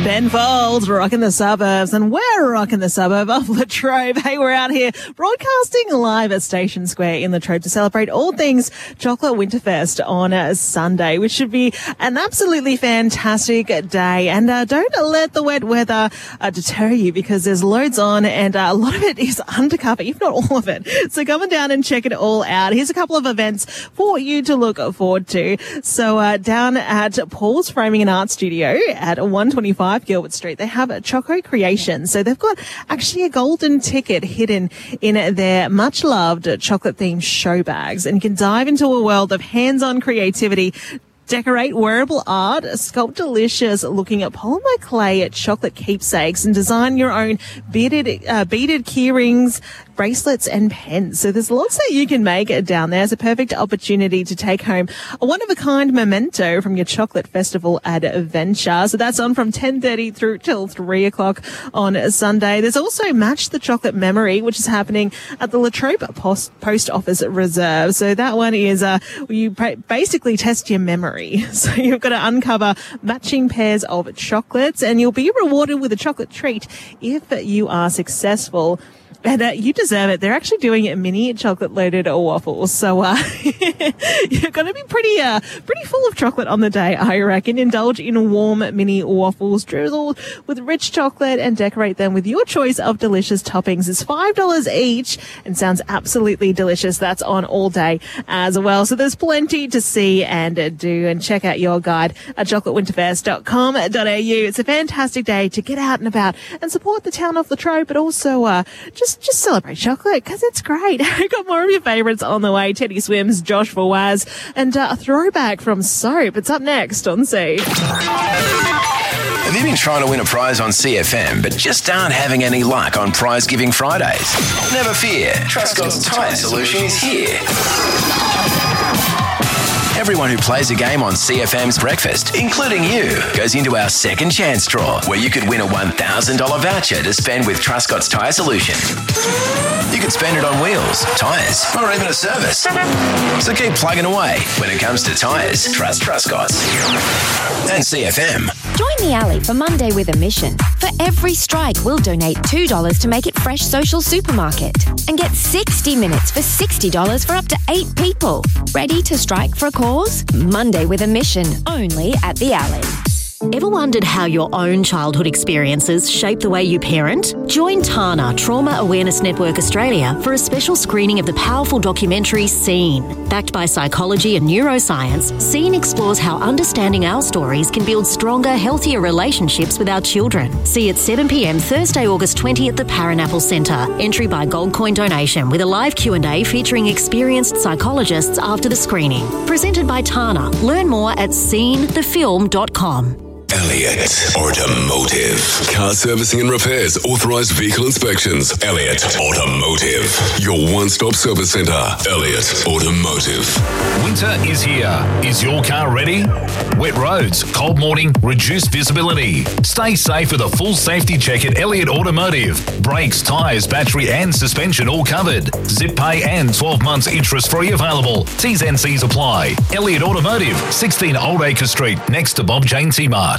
Ben Folds, rocking the suburbs, and we're rocking the suburb of Latrobe. Hey, we're out here broadcasting live at Station Square in Latrobe to celebrate all things Chocolate Winterfest on a Sunday, which should be an absolutely fantastic day. And don't let the wet weather deter you, because there's loads on, and a lot of it is undercover, if not all of it. So come on down and check it all out. Here's a couple of events for you to look forward to. So down at Paul's Framing and Art Studio at 125 Gilbert Street, they have Choco Creations. So they've got actually a golden ticket hidden in their much loved chocolate themed show bags, and you can dive into a world of hands-on creativity, decorate wearable art, sculpt delicious looking at polymer clay chocolate keepsakes, and design your own beaded key rings, bracelets and pens. So there's lots that you can make down there. It's a perfect opportunity to take home a one-of-a-kind memento from your chocolate festival adventure. So that's on from 10:30 through till 3 o'clock on Sunday. There's also Match the Chocolate Memory, which is happening at the Latrobe Post Office Reserve. So that one is you basically test your memory. So you've got to uncover matching pairs of chocolates, and you'll be rewarded with a chocolate treat if you are successful. And you deserve it. They're actually doing mini chocolate-loaded waffles. So you're going to be pretty full of chocolate on the day, I reckon. Indulge in warm mini waffles drizzled with rich chocolate and decorate them with your choice of delicious toppings. It's $5 each and sounds absolutely delicious. That's on all day as well. So there's plenty to see and do. And check out your guide at chocolatewinterfest.com.au. It's a fantastic day to get out and about and support the town of Latrobe, but also just celebrate chocolate, because it's great. I've got more of your favourites on the way. Teddy Swims, Josh Fawaz, and a throwback from Soap. It's up next on C. Have you been trying to win a prize on CFM but just aren't having any luck on Prize Giving Fridays? Never fear. Trustcott's Tyre Solution is here. Everyone who plays a game on CFM's Breakfast, including you, goes into our second chance draw, where you could win a $1,000 voucher to spend with Trustcott's Tyre Solution. You could spend it on wheels, tyres, or even a service. So keep plugging away. When it comes to tyres, trust Trustcott's. And CFM. Join the Alley for Monday with a mission. For every strike, we'll donate $2 to Make It Fresh Social Supermarket. And get 60 minutes for $60 for up to 8 people. Ready to strike for a cause? Monday with a mission, only at the Alley. Ever wondered how your own childhood experiences shape the way you parent? Join TANA, Trauma Awareness Network Australia, for a special screening of the powerful documentary Seen. Backed by psychology and neuroscience, Seen explores how understanding our stories can build stronger, healthier relationships with our children. See at 7 p.m. Thursday, August 20 at the Paranapple Centre. Entry by gold coin donation, with a live Q&A featuring experienced psychologists after the screening. Presented by TANA. Learn more at seenthefilm.com. Elliott Automotive. Car servicing and repairs, authorised vehicle inspections. Elliott Automotive. Your one-stop service centre. Elliott Automotive. Winter is here. Is your car ready? Wet roads, cold morning, reduced visibility. Stay safe with a full safety check at Elliott Automotive. Brakes, tyres, battery and suspension all covered. Zip pay and 12 months interest free available. T's and C's apply. Elliott Automotive, 16 Old Acre Street, next to Bob Jane T-Mart.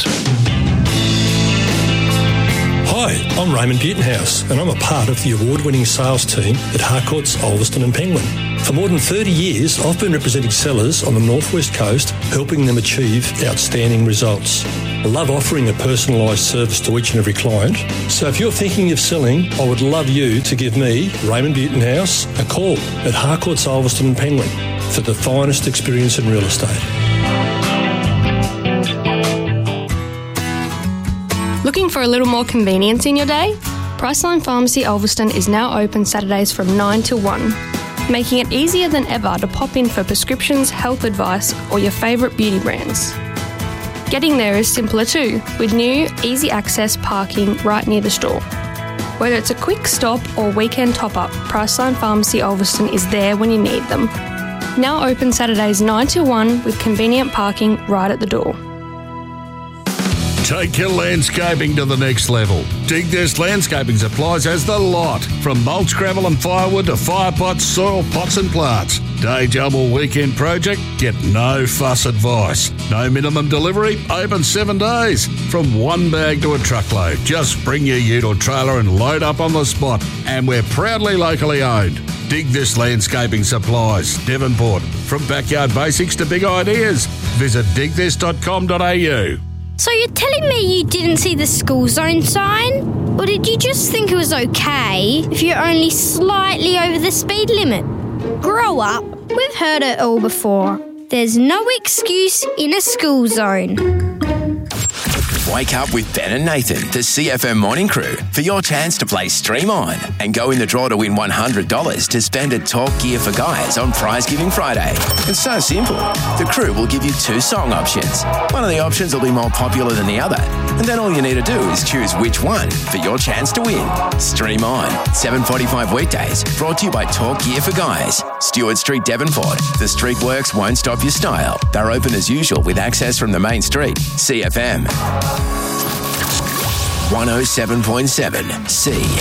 Hi, I'm Raymond Butenhouse, and I'm a part of the award-winning sales team at Harcourts, Ulverston and Penguin. For more than 30 years, I've been representing sellers on the Northwest Coast, helping them achieve outstanding results. I love offering a personalised service to each and every client. So if you're thinking of selling, I would love you to give me, Raymond Butenhouse, a call at Harcourts, Ulverston and Penguin for the finest experience in real estate. Looking for a little more convenience in your day? Priceline Pharmacy Ulverston is now open Saturdays from 9 till 1, making it easier than ever to pop in for prescriptions, health advice or your favourite beauty brands. Getting there is simpler too, with new, easy access parking right near the store. Whether it's a quick stop or weekend top-up, Priceline Pharmacy Ulverston is there when you need them. Now open Saturdays 9 till 1 with convenient parking right at the door. Take your landscaping to the next level. Dig This Landscaping Supplies has the lot. From mulch, gravel and firewood to fire pots, soil pots and plants. Day job or weekend project? Get no fuss advice. No minimum delivery, open 7 days. From one bag to a truckload. Just bring your ute or trailer and load up on the spot. And we're proudly locally owned. Dig This Landscaping Supplies, Devonport. From backyard basics to big ideas. Visit digthis.com.au. So you're telling me you didn't see the school zone sign? Or did you just think it was okay if you're only slightly over the speed limit? Grow up. We've heard it all before. There's no excuse in a school zone. Wake up with Ben and Nathan, the CFM Morning Crew, for your chance to play Stream On and go in the draw to win $100 to spend at Talk Gear for Guys on Prize Giving Friday. It's so simple. The crew will give you 2 song options. One of the options will be more popular than the other, and then all you need to do is choose which one for your chance to win. Stream On, 7:45 weekdays, brought to you by Talk Gear for Guys. Stewart Street, Devonport. The street works won't stop your style. They're open as usual with access from the main street. CFM 107.7 C.